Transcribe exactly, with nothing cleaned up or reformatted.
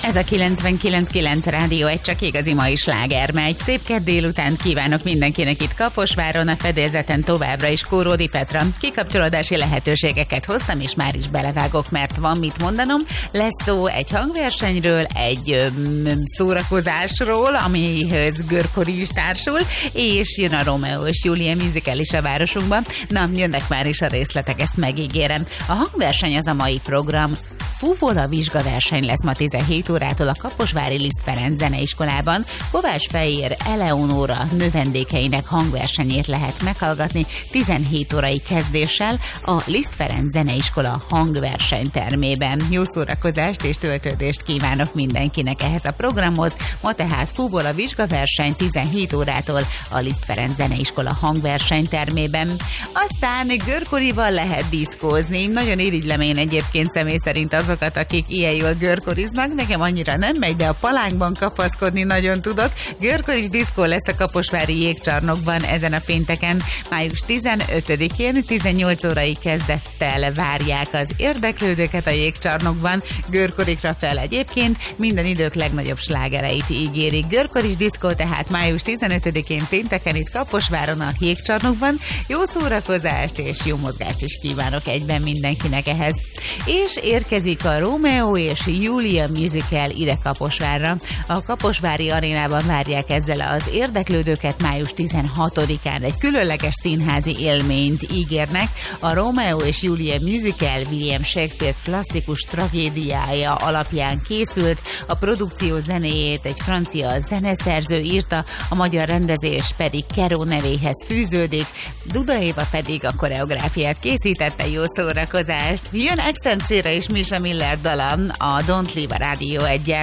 Ez a kilencvenkilenc kilenc Rádió egy csak igazi mai sláger megy. Szép kedd délután kívánok mindenkinek itt Kaposváron, a fedélzeten továbbra is Kóródi Petra. Kikapcsolódási lehetőségeket hoztam, és már is belevágok, mert van mit mondanom. Lesz szó egy hangversenyről, egy öm, szórakozásról, amihez Görkori is társul, és jön a Romeo és Julia musical is a városunkban. Na, jönnek már is a részletek, ezt megígérem. A hangverseny az a mai program. Fuvola vizsgaverseny lesz ma tizenhét órától a Kaposvári Liszt Ferenc Zeneiskolában. Kovács Fejér Eleonóra növendékeinek hangversenyét lehet meghallgatni tizenhét órai kezdéssel a Liszt Ferenc Zeneiskola hangversenytermében. Jó szórakozást és töltődést kívánok mindenkinek ehhez a programhoz. Ma tehát Fuvola vizsgaverseny tizenhét órától a Liszt Ferenc Zeneiskola hangversenytermében. Aztán Görkorival lehet diszkózni. Nagyon irigylem én egyébként személy szerint az azokat, akik ilyen jól görkoriznak, nekem annyira nem megy, de a palánkban kapaszkodni nagyon tudok. Görkoris diszkó lesz a Kaposvári Jégcsarnokban ezen a pénteken, május tizenötödikén, tizennyolc órai kezdettel várják az érdeklődőket a Jégcsarnokban. Görkorikra fel egyébként minden idők legnagyobb slágereit ígérik. Görkoris diszkó tehát május tizenötödikén pénteken itt Kaposváron a Jégcsarnokban. Jó szórakozást és jó mozgást is kívánok egyben mindenkinek ehhez. És érkezik a Romeo és Julia musical ide Kaposvárra. A Kaposvári Arénában várják ezzel az érdeklődőket május tizenhatodikán. Egy különleges színházi élményt ígérnek. A Romeo és Julia musical William Shakespeare klasszikus tragédiája alapján készült. A produkció zenéjét egy francia zeneszerző írta, a magyar rendezés pedig Keró nevéhez fűződik. Duda Éva pedig a koreográfiát készítette. Jó szórakozást! Jön Extenszére is Misha Miller dala, a Don't Leave a Rádió egyen.